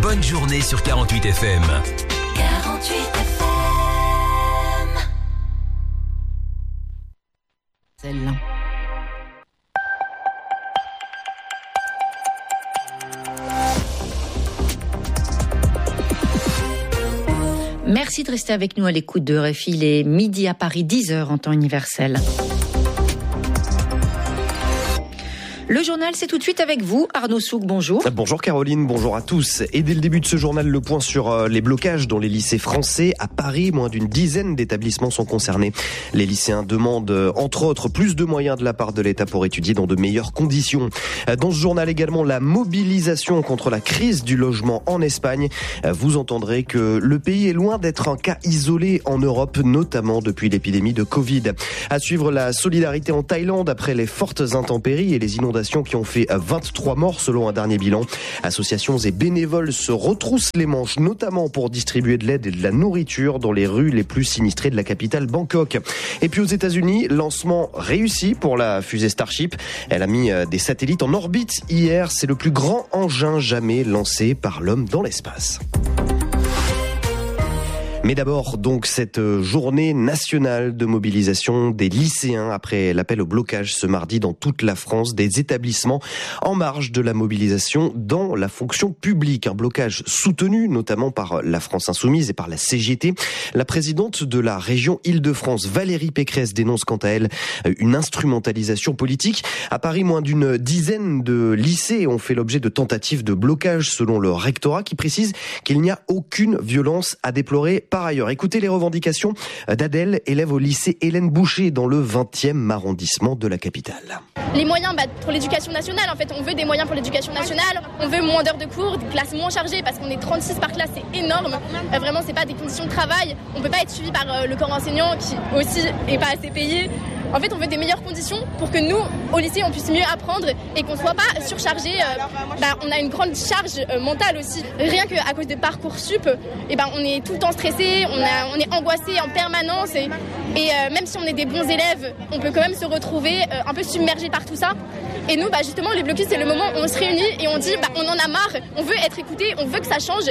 bonne journée sur 48 FM. 48 FM. Celle-là. Merci de rester avec nous à l'écoute de RFI. Il est midi à Paris, 10h en temps universel. Le journal, c'est tout de suite avec vous. Arnaud Souk, bonjour. Bonjour Caroline, bonjour à tous. Et dès le début de ce journal, le point sur les blocages dans les lycées français. À Paris, moins d'une dizaine d'établissements sont concernés. Les lycéens demandent, entre autres, plus de moyens de la part de l'État pour étudier dans de meilleures conditions. Dans ce journal également, la mobilisation contre la crise du logement en Espagne. Vous entendrez que le pays est loin d'être un cas isolé en Europe, notamment depuis l'épidémie de Covid. À suivre la solidarité en Thaïlande après les fortes intempéries et les inondations qui ont fait 23 morts selon un dernier bilan. Associations et bénévoles se retroussent les manches, notamment pour distribuer de l'aide et de la nourriture dans les rues les plus sinistrées de la capitale Bangkok. Et puis aux États-Unis, lancement réussi pour la fusée Starship. Elle a mis des satellites en orbite hier. C'est le plus grand engin jamais lancé par l'homme dans l'espace. Mais d'abord, donc, cette journée nationale de mobilisation des lycéens après l'appel au blocage ce mardi dans toute la France des établissements en marge de la mobilisation dans la fonction publique. Un blocage soutenu notamment par la France Insoumise et par la CGT. La présidente de la région Île-de-France, Valérie Pécresse, dénonce quant à elle une instrumentalisation politique. À Paris, moins d'une dizaine de lycées ont fait l'objet de tentatives de blocage selon le rectorat qui précise qu'il n'y a aucune violence à déplorer. Par ailleurs, écoutez les revendications d'Adèle, élève au lycée Hélène Boucher dans le 20e arrondissement de la capitale. Les moyens pour l'éducation nationale, en fait, on veut des moyens pour l'éducation nationale, on veut moins d'heures de cours, des classes moins chargées parce qu'on est 36 par classe, c'est énorme. Vraiment, c'est pas des conditions de travail. On peut pas être suivi par le corps enseignant qui aussi est pas assez payé. En fait, on veut des meilleures conditions pour que nous, au lycée, on puisse mieux apprendre et qu'on soit pas surchargé. On a une grande charge mentale aussi. Rien qu'à cause de Parcoursup, on est tout le temps stressé, on est angoissé en permanence. Et même si on est des bons élèves, on peut quand même se retrouver un peu submergé par tout ça. Et nous, justement, les blocus, c'est le moment où on se réunit et on dit on en a marre, on veut être écouté, on veut que ça change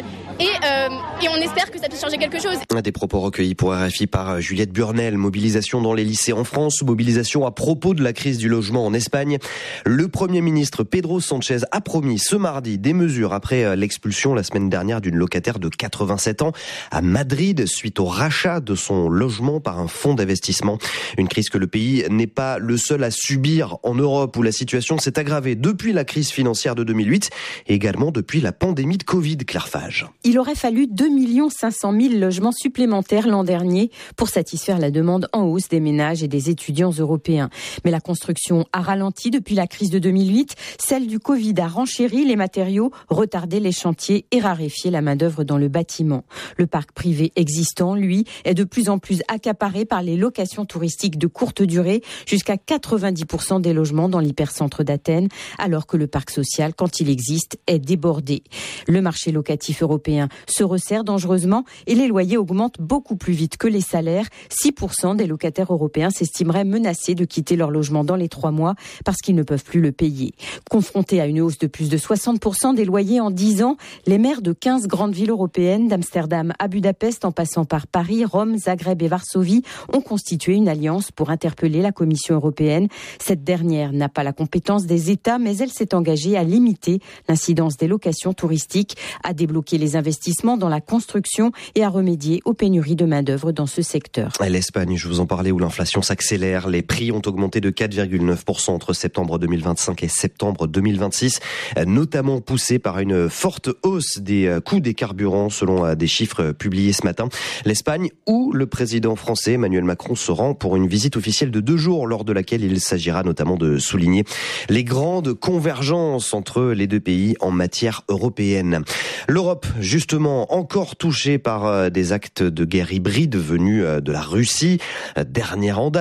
et on espère que ça puisse changer quelque chose. Des propos recueillis pour RFI par Juliette Burnel. Mobilisation dans les lycées en France, mobilisation à propos de la crise du logement en Espagne. Le Premier ministre Pedro Sánchez a promis ce mardi des mesures après l'expulsion la semaine dernière d'une locataire de 87 ans à Madrid suite au rachat de son logement par un fonds d'investissement. Une crise que le pays n'est pas le seul à subir en Europe où la situation s'est aggravée depuis la crise financière de 2008 et également depuis la pandémie de Covid. Claire Fage. Il aurait fallu 2 500 000 logements supplémentaires l'an dernier pour satisfaire la demande en hausse des ménages et des étudiants européens. Mais la construction a ralenti depuis la crise de 2008. Celle du Covid a renchéri les matériaux, retardé les chantiers et raréfié la main-d'œuvre dans le bâtiment. Le parc privé existant, lui, est de plus en plus accaparé par les locations touristiques de courte durée, jusqu'à 90% des logements dans l'hypercentre d'Athènes, alors que le parc social, quand il existe, est débordé. Le marché locatif européen se resserre dangereusement et les loyers augmentent beaucoup plus vite que les salaires. 6% des locataires européens s'estimeraient menacés de quitter leur logement dans les 3 mois parce qu'ils ne peuvent plus le payer. Confrontés à une hausse de plus de 60% des loyers en 10 ans, les maires de 15 grandes villes européennes, d'Amsterdam à Budapest en passant par Paris, Rome, Zagreb et Varsovie, ont constitué une alliance pour interpeller la Commission européenne. Cette dernière n'a pas la compétence des États, mais elle s'est engagée à limiter l'incidence des locations touristiques, à débloquer les investissements dans la construction et à remédier aux pénuries de main-d'œuvre dans ce secteur. L'Espagne, je vous en parlais, où l'inflation s'accélère. Les prix ont augmenté de 4,9% entre septembre 2025 et septembre 2026, notamment poussés par une forte hausse des coûts des carburants, selon des chiffres publiés ce matin. L'Espagne, où le président français Emmanuel Macron se rend pour une visite officielle de 2 jours, lors de laquelle il s'agira notamment de souligner les grandes convergences entre les deux pays en matière européenne. L'Europe, justement, encore touchée par des actes de guerre hybride venus de la Russie. Dernière en date,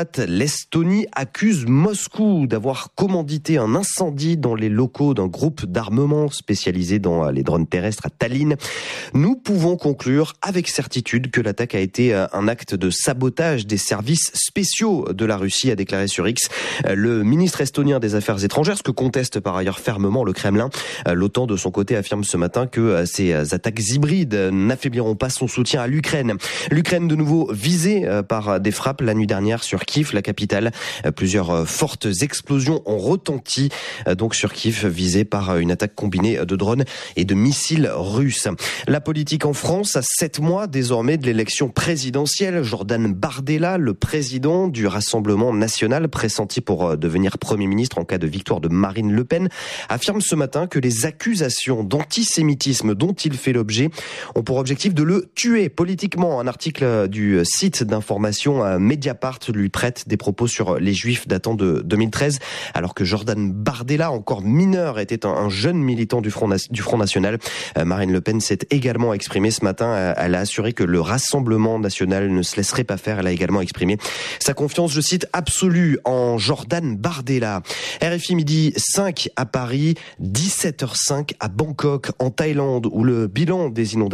L'Estonie accuse Moscou d'avoir commandité un incendie dans les locaux d'un groupe d'armement spécialisé dans les drones terrestres à Tallinn. Nous pouvons conclure avec certitude que l'attaque a été un acte de sabotage des services spéciaux de la Russie, a déclaré sur X le ministre estonien des Affaires étrangères, ce que conteste par ailleurs fermement le Kremlin. L'OTAN, de son côté, affirme ce matin que ces attaques hybrides n'affaibliront pas son soutien à l'Ukraine. L'Ukraine, de nouveau visée par des frappes la nuit dernière sur Kiev, la capitale. Plusieurs fortes explosions ont retenti donc sur Kiev, visée par une attaque combinée de drones et de missiles russes. La politique en France, à 7 mois désormais de l'élection présidentielle, Jordan Bardella, le président du Rassemblement national, pressenti pour devenir Premier ministre en cas de victoire de Marine Le Pen, affirme ce matin que les accusations d'antisémitisme dont il fait l'objet ont pour objectif de le tuer politiquement. Un article du site d'information Mediapart lui prête des propos sur les Juifs datant de 2013, alors que Jordan Bardella, encore mineur, était un jeune militant du Front National. Marine Le Pen s'est également exprimée ce matin. Elle a assuré que le Rassemblement national ne se laisserait pas faire. Elle a également exprimé sa confiance, je cite, absolue en Jordan Bardella. RFI midi 5 à Paris, 17h05 à Bangkok, en Thaïlande, où le bilan des inondations